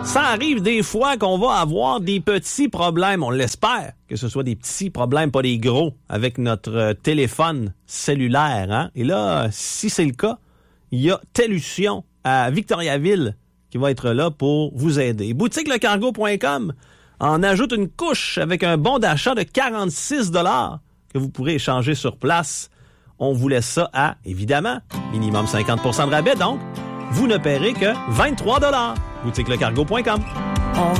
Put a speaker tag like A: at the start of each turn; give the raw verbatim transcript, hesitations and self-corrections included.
A: Ça arrive des fois qu'on va avoir des petits problèmes, on l'espère, que ce soit des petits problèmes, pas des gros, avec notre euh, téléphone cellulaire. Hein? Et là, si c'est le cas, il y a Tellution à Victoriaville qui va être là pour vous aider. boutique le cargo point com en ajoute une couche avec un bon d'achat de quarante-six dollars que vous pourrez échanger sur place. On vous laisse ça à, évidemment, minimum cinquante pour cent de rabais, donc vous ne paierez que vingt-trois dollars. boutique le cargo point com.